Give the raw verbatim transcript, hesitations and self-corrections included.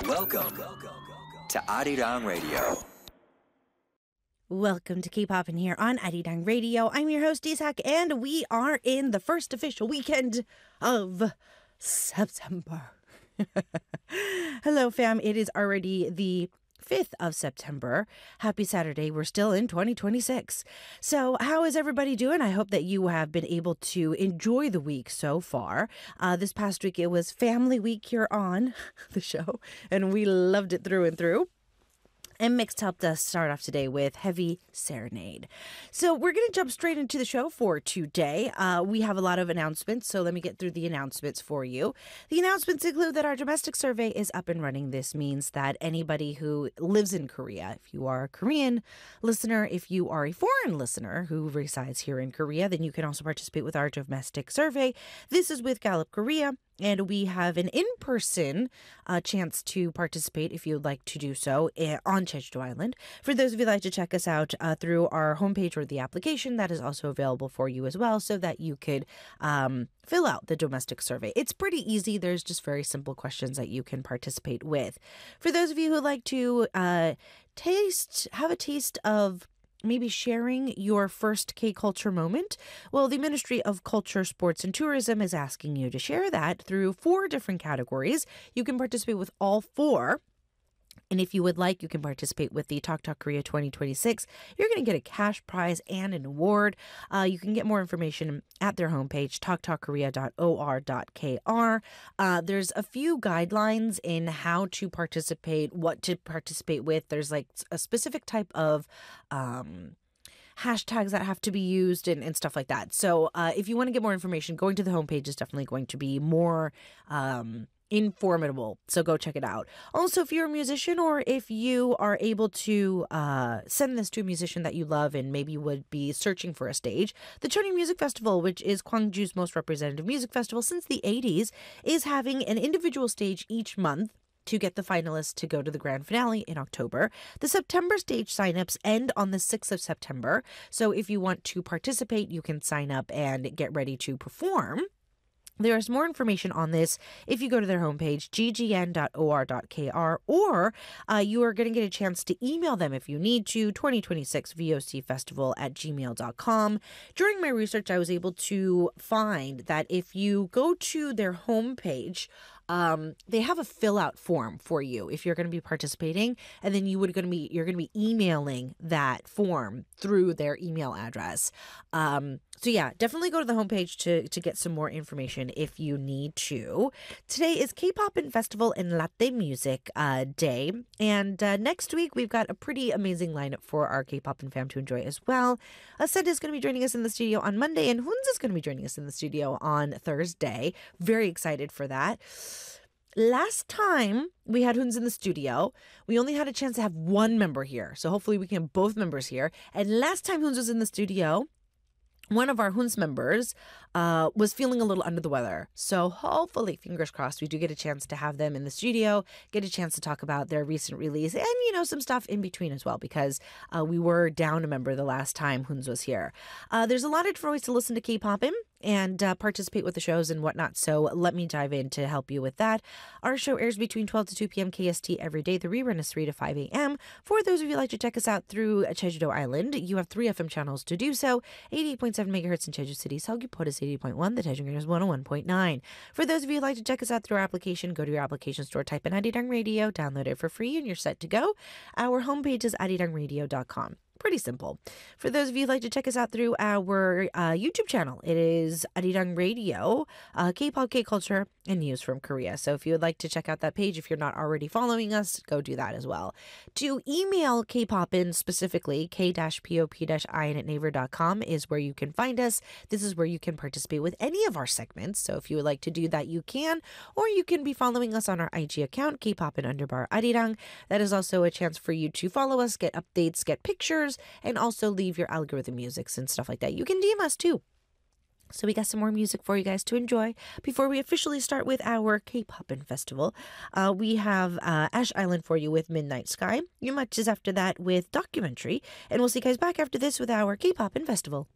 Welcome to Arirang Radio. Welcome to K-Pop in here on Arirang Radio. I'm your host, Isak, and we are in the first official weekend of September. Hello, fam. It is already the fifth of September. Happy Saturday. We're still in twenty twenty-six. So how is everybody doing? I hope that you have been able to enjoy the week so far. Uh, this past week, it was Family Week here on the show, and we loved it through and through. And Mixed helped us start off today with Heavy Serenade. So we're going to jump straight into the show for today. Uh, we have a lot of announcements, so let me get through the announcements for you. The announcements include that our domestic survey is up and running. This means that anybody who lives in Korea, if you are a Korean listener, if you are a foreign listener who resides here in Korea, then you can also participate with our domestic survey. This is with Gallup Korea. And we have an in-person uh, chance to participate if you would like to do so uh, on Jeju Island. For those of you who like to check us out uh, through our homepage or the application, that is also available for you as well, so that you could um, fill out the domestic survey. It's pretty easy. There's just very simple questions that you can participate with. For those of you who like to uh, taste, have a taste of maybe sharing your first K-culture moment, well, the Ministry of Culture, Sports, and Tourism is asking you to share that through four different categories. You can participate with all four. And if you would like, you can participate with the Talk Talk Korea twenty twenty-six. You're going to get a cash prize and an award. Uh, you can get more information at their homepage, talk talk korea dot o r dot k r. Uh, there's a few guidelines in how to participate, what to participate with. There's like a specific type of um, hashtags that have to be used and, and stuff like that. So uh, if you want to get more information, going to the homepage is definitely going to be more Um, informative, so go check it out. Also, if you're a musician or if you are able to uh, send this to a musician that you love and maybe would be searching for a stage, the Cheoning Music Festival, which is Gwangju's most representative music festival since the eighties, is having an individual stage each month to get the finalists to go to the grand finale in October. The September stage signups end on the sixth of September, so if you want to participate, you can sign up and get ready to perform. There is more information on this if you go to their homepage, g g n dot o r dot k r, or uh, you are going to get a chance to email them if you need to, twenty twenty-six V O C festival at gmail dot com. During my research, I was able to find that if you go to their homepage, Um, they have a fill out form for you if you're going to be participating, and then you would going to be you're going to be emailing that form through their email address. Um, so yeah, definitely go to the homepage to to get some more information if you need to. Today is K-pop and Festival and Latte Music uh, Day, and uh, next week we've got a pretty amazing lineup for our K-pop and fam to enjoy as well. Ascend is going to be joining us in the studio on Monday, and Hunz is going to be joining us in the studio on Thursday. Very excited for that. Last time we had Hunz in the studio, we only had a chance to have one member here. So hopefully we can have both members here. And last time Hunz was in the studio, one of our Hunz members uh, was feeling a little under the weather. So hopefully, fingers crossed, we do get a chance to have them in the studio, get a chance to talk about their recent release and, you know, some stuff in between as well, because uh, we were down a member the last time Hunz was here. Uh, there's a lot of different ways to listen to K-pop in and uh, participate with the shows and whatnot. So let me dive in to help you with that. Our show airs between twelve to two p.m. K S T every day. The rerun is three to five a.m. For those of you who like to check us out through Jeju Island, you have three F M channels to do so. eighty-eight point seven megahertz in Jeju City. Seogwipo is eighty point one. The Daejeon is one oh one point nine. For those of you who like to check us out through our application, go to your application store, type in Arirang Radio, download it for free, and you're set to go. Our homepage is arirang radio dot com. Pretty simple. For those of you who'd like to check us out through our uh, YouTube channel, it is Arirang Radio, uh, K-pop, K-culture, and news from Korea. So if you would like to check out that page, if you're not already following us, go do that as well. To email K-popin specifically, k-pop-in at naver dot com is where you can find us. This is where you can participate with any of our segments. So if you would like to do that, you can. Or you can be following us on our I G account, K-popin underbar Arirang. That is also a chance for you to follow us, get updates, get pictures, and also leave your algorithm musics and stuff like that. You can D M us too. So we got some more music for you guys to enjoy. Before we officially start with our K-Popin Festival, uh, we have uh, Ash Island for you with Midnight Sky. You matches after that with Documentary. And we'll see you guys back after this with our K-Popin Festival.